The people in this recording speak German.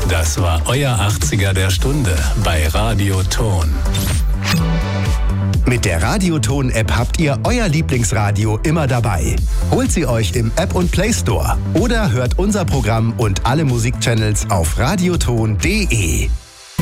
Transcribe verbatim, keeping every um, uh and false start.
Das war euer achtziger der Stunde bei Radio Ton. Mit der Radioton-App habt ihr euer Lieblingsradio immer dabei. Holt sie euch im App- und Play Store oder hört unser Programm und alle Musikchannels auf radioton punkt de.